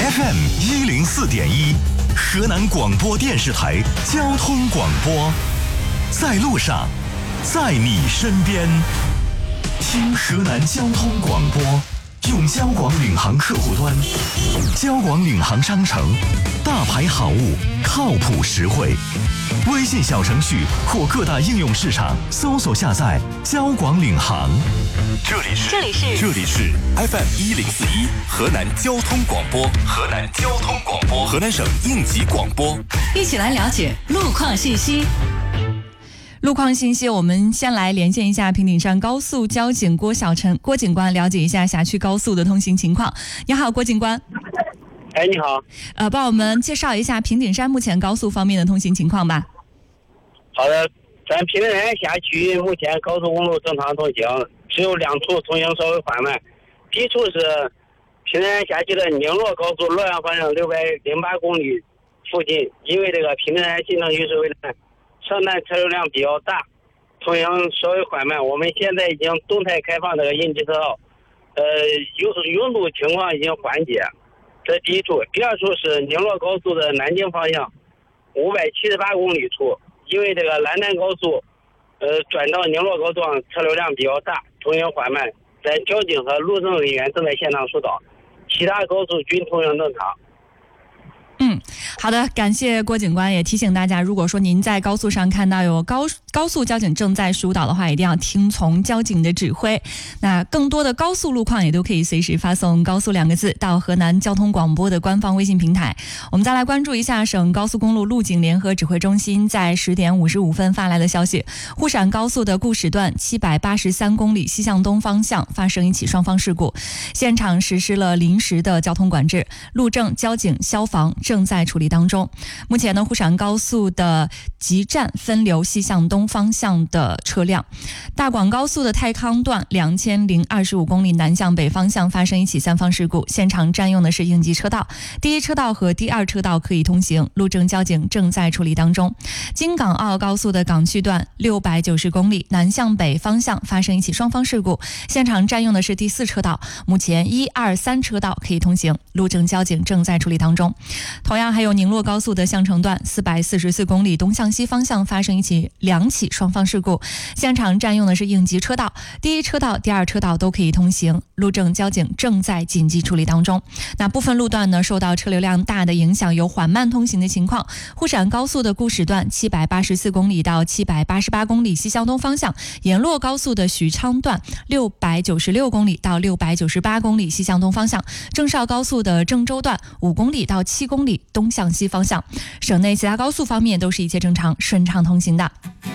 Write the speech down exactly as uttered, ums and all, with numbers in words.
F M 一零四点一，河南广播电视台交通广播，在路上，在你身边，听河南交通广播，用交广领航客户端，交广领航商城，大牌好物，靠谱实惠。微信小程序或各大应用市场搜索下载交广领航。这里是这里是这里是 F M 一零四一河南交通广播，河南交通广播，河南省应急广播。 一起来了解路况信息。 路况信息，我们先来连线一下平顶山高速交警郭小晨郭警官，了解一下辖区高速的通行情况。你好，郭警官。 哎，你好。 呃，帮我们介绍一下平顶山目前高速方面的通行情况吧。 好的，咱平顶山辖区目前高速公路正常通行，只有两处通行稍微缓慢。第一处是平顶山辖区的宁洛高速洛阳方向六百零八公里附近，因为这个平顶山新城区是为了上站车流量比较大，通行稍微缓慢。我们现在已经动态开放这个应急车道，呃，拥拥堵情况已经缓解。这是第一处。第二处是宁洛高速的南京方向五百七十八公里处，因为这个兰南高速，呃，转到宁洛高速上车流量比较大，通行缓慢。咱交警和路政人员正在现场疏导，其他高速均通行正常。 嗯，好的，感谢郭警官，也提醒大家，如果说您在高速上看到有高高速交警正在疏导的话，一定要听从交警的指挥。那更多的高速路况也都可以随时发送高速两个字到河南交通广播的官方微信平台。我们再来关注一下省高速公路路警联合指挥中心在十点五十五分发来的消息，沪陕高速的固始段七百八十三公里西向东方向发生一起双方事故，现场实施了临时的交通管制，路政、交警、消防正在处理当中。目前呢，沪陕高速的集站分流西向东方向的车辆，大广高速的太康段两千零二十五公里南向北方向发生一起三方事故，现场占用的是应急车道，第一车道和第二车道可以通行，路政交警正在处理当中。京港澳高速的港区段六百九十公里南向北方向发生一起双方事故，现场占用的是第四车道，目前一二三车道可以通行，路政交警正在处理当中。同样还有宁洛高速的相城段四百四十四公里东向西方向发生一起两起双方事故，现场占用的是应急车道，第一车道、第二车道都可以通行，路政交警正在紧急处理当中。那部分路段呢，受到车流量大的影响，有缓慢通行的情况。沪陕高速的固始段七百八十四公里到七百八十八公里西向东方向，沿洛高速的许昌段六百九十六公里到六百九十八公里西向东方向，郑绍高速的郑州段五公里到七公里东向西方向。省内其他高速方面都是一切正常顺畅通行的。